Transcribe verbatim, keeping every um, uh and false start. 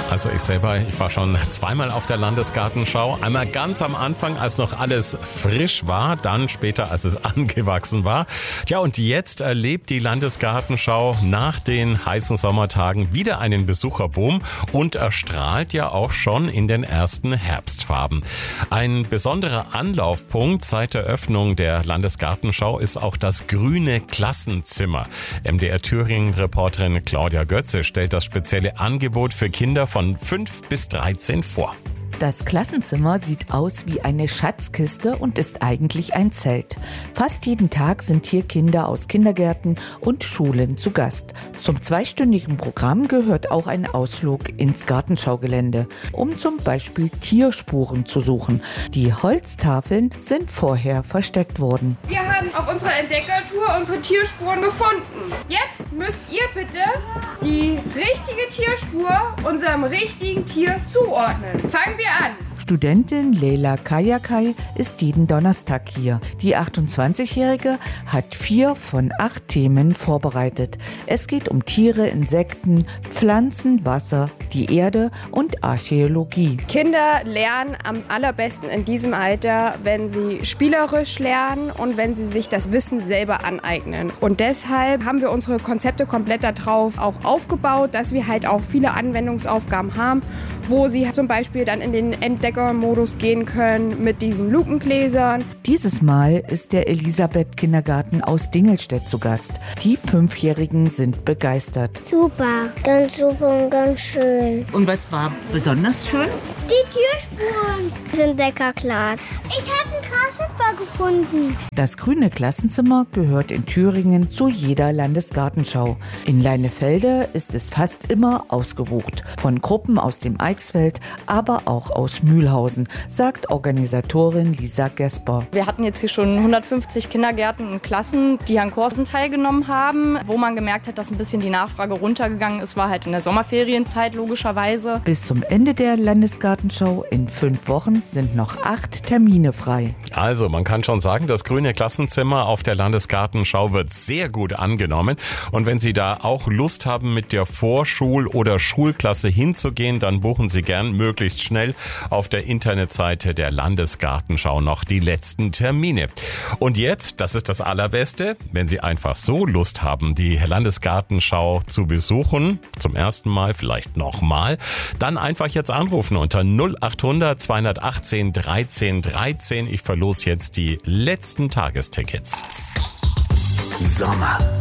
Also ich selber, ich war schon zweimal auf der Landesgartenschau. Einmal ganz am Anfang, als noch alles frisch war, dann später, als es angewachsen war. Tja, und jetzt erlebt die Landesgartenschau nach den heißen Sommertagen wieder einen Besucherboom und erstrahlt ja auch schon in den ersten Herbstfarben. Ein besonderer Anlaufpunkt seit der Öffnung der Landesgartenschau ist auch das grüne Klassenzimmer. M D R Thüringen-Reporterin Claudia Götze stellt das spezielle Angebot für Kinder von fünf bis dreizehn vor. Das Klassenzimmer sieht aus wie eine Schatzkiste und ist eigentlich ein Zelt. Fast jeden Tag sind hier Kinder aus Kindergärten und Schulen zu Gast. Zum zweistündigen Programm gehört auch ein Ausflug ins Gartenschaugelände, um zum Beispiel Tierspuren zu suchen. Die Holztafeln sind vorher versteckt worden. Wir haben auf unserer Entdeckertour unsere Tierspuren gefunden. Jetzt müsst ihr bitte die richtige Tierspur unserem richtigen Tier zuordnen. Fangen wir an. Studentin Leila Kayakai ist jeden Donnerstag hier. Die achtundzwanzigjährige hat vier von acht Themen vorbereitet. Es geht um Tiere, Insekten, Pflanzen, Wasser, die Erde und Archäologie. Kinder lernen am allerbesten in diesem Alter, wenn sie spielerisch lernen und wenn sie sich das Wissen selber aneignen. Und deshalb haben wir unsere Konzepte komplett darauf auch aufgebaut, dass wir halt auch viele Anwendungsaufgaben haben, wo sie zum Beispiel dann in den Entdeckermodus gehen können mit diesen Lupengläsern. Dieses Mal ist der Elisabeth-Kindergarten aus Dingelstedt zu Gast. Die Fünfjährigen sind begeistert. Super, ganz super und ganz schön. Und was war besonders schön? Die Tierspuren. Das Entdeckerglas. Ich habe einen Grashüpfer gefunden. Das grüne Klassenzimmer gehört in Thüringen zu jeder Landesgartenschau. In Leinefelde ist es fast immer ausgebucht. Von Gruppen aus dem Eichsfeld, aber auch aus Mühlhausen, sagt Organisatorin Lisa Gesper. Wir hatten jetzt hier schon hundertfünfzig Kindergärten und Klassen, die an Kursen teilgenommen haben. Wo man gemerkt hat, dass ein bisschen die Nachfrage runtergegangen ist, war halt in der Sommerferienzeit logischerweise. Bis zum Ende der Landesgartenschau in fünf Wochen sind noch acht Termine frei. Also man kann schon sagen, das grüne Klassenzimmer auf der Landesgartenschau wird sehr gut angenommen. Und wenn Sie da auch Lust haben, mit der Vorschul- oder Schulklasse hinzugehen, dann buchen Sie gern möglichst schnell auf der Internetseite der Landesgartenschau noch die letzten Termine. Und jetzt, das ist das Allerbeste, wenn Sie einfach so Lust haben, die Landesgartenschau zu besuchen, zum ersten Mal, vielleicht nochmal, dann einfach jetzt anrufen unter null acht hundert zweihundertachtzehn dreizehn dreizehn. Ich verlose jetzt die letzten Tagestickets. Sommer.